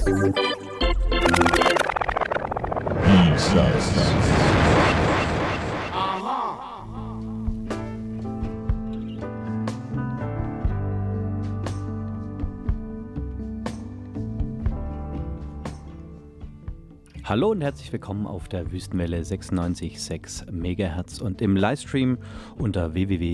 Hallo und herzlich willkommen auf der Wüstenwelle 96,6 MHz und im Livestream unter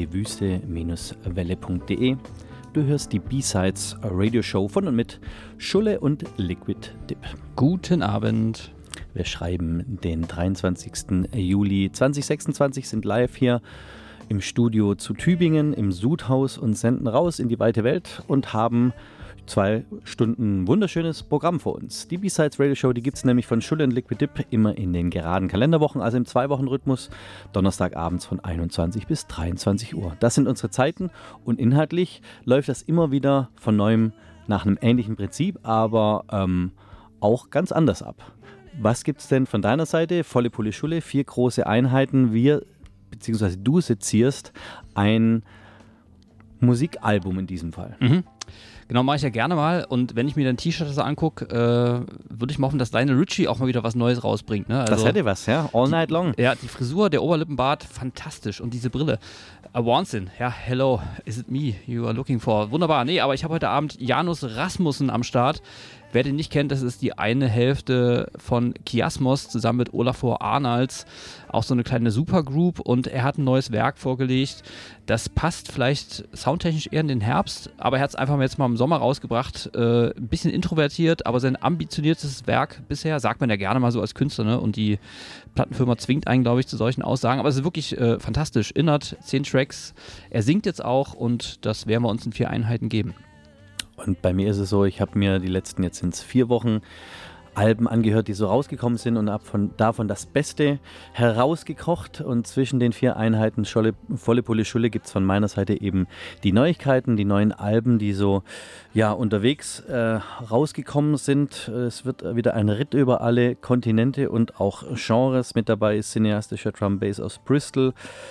www.wüste-welle.de. Du hörst die B-Sides Radio Show von und mit Schulle und Liquid Dip. Guten Abend. Wir schreiben den 23. Juli 2026, sind live hier im Studio zu Tübingen im Sudhaus und senden raus in die weite Welt und haben 2 Stunden wunderschönes Programm vor uns. Die B-Sides Radio Show, die gibt es nämlich von Schulle und Liquid Dip immer in den geraden Kalenderwochen, also im 2-Wochen-Rhythmus, Donnerstagabends von 21 bis 23 Uhr. Das sind unsere Zeiten und inhaltlich läuft das immer wieder von neuem nach einem ähnlichen Prinzip, aber auch ganz anders ab. Was gibt es denn von deiner Seite? Volle Pulle Schulle, 4 große Einheiten. Beziehungsweise du sezierst ein Musikalbum in diesem Fall. Mhm. Genau, mache ich ja gerne mal. Und wenn ich mir dein T-Shirt so angucke, würde ich mal hoffen, dass Lionel Richie auch mal wieder was Neues rausbringt. Ne? Also das hätte was, ja. All night long. Ja, die Frisur, der Oberlippenbart, fantastisch. Und diese Brille. Wahnsinn. Ja, hello, is it me you are looking for? Wunderbar. Nee, aber ich habe heute Abend Janus Rasmussen am Start. Wer den nicht kennt, das ist die eine Hälfte von Kiasmos zusammen mit Olafur Arnalds. Auch so eine kleine Supergroup. Und er hat ein neues Werk vorgelegt. Das passt vielleicht soundtechnisch eher in den Herbst, aber er hat es einfach jetzt mal im Sommer rausgebracht. Ein bisschen introvertiert, aber sein ambitioniertes Werk bisher, sagt man ja gerne mal so als Künstler, ne? Und die Plattenfirma zwingt einen, glaube ich, zu solchen Aussagen. Aber es ist wirklich fantastisch. Innert 10 Tracks. Er singt jetzt auch und das werden wir uns in 4 Einheiten geben. Und bei mir ist es so, ich habe mir die letzten, jetzt sind es 4 Wochen, Alben angehört, die so rausgekommen sind und habe davon das Beste herausgekocht. Und zwischen den 4 Einheiten Volle Pulle Schulle gibt es von meiner Seite eben die Neuigkeiten, die neuen Alben, die so unterwegs rausgekommen sind. Es wird wieder ein Ritt über alle Kontinente und auch Genres. Mit dabei ist cineastischer Drum Bass aus Bristol,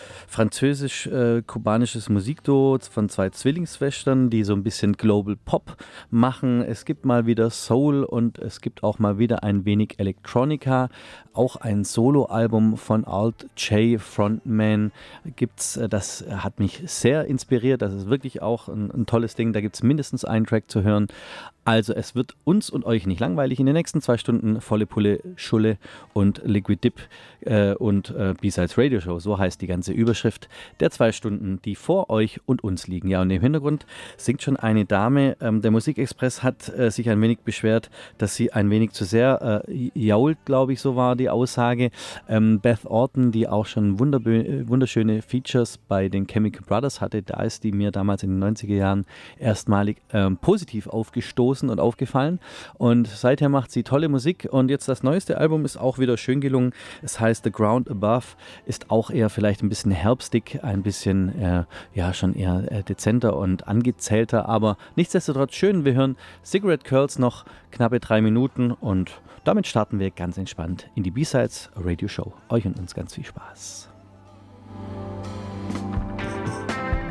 französisch-kubanisches Musikduo von 2 Zwillingsschwestern, die so ein bisschen Global Pop machen. Es gibt mal wieder Soul und es gibt auch mal wieder ein wenig Electronica. Auch ein Soloalbum von Alt J Frontman gibt's. Das hat mich sehr inspiriert. Das ist wirklich auch ein tolles Ding. Da gibt es mindestens einen Track zu hören. Also es wird uns und euch nicht langweilig. In den nächsten 2 Stunden Volle Pulle Schulle und Liquid Dip und B-Sides Radio Show. So heißt die ganze Überschrift der 2 Stunden, die vor euch und uns liegen. Ja, und im Hintergrund singt schon eine Dame. Der Musikexpress hat sich ein wenig beschwert, dass sie ein wenig zu sehr jault, glaube ich, so war die Aussage. Beth Orton, die auch schon wunderschöne Features bei den Chemical Brothers hatte, da ist die mir damals in den 90er Jahren erstmalig positiv aufgestoßen und aufgefallen. Und seither macht sie tolle Musik. Und jetzt das neueste Album ist auch wieder schön gelungen. Es heißt The Ground Above, ist auch eher vielleicht ein bisschen herbstig, ein bisschen schon eher dezenter und angezählter, aber nichtsdestotrotz schön. Wir hören Cigarette Curls noch knappe 3 Minuten und damit starten wir ganz entspannt in die B-Sides Radio Show. Euch und uns ganz viel Spaß.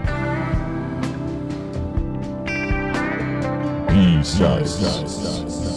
B-Sides.